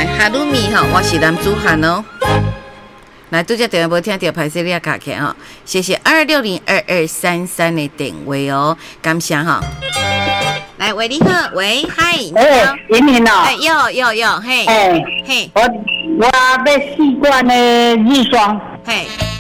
来哈鲁米哈，我是男主汉哦。来，拄只电话无听到，歹势你也卡起哈。谢谢2602233的电话哦，感谢哈。来，喂，你好，喂，嗨，你好， 林明哦， 有，嘿，嘿， 我要4罐的日霜， 嘿。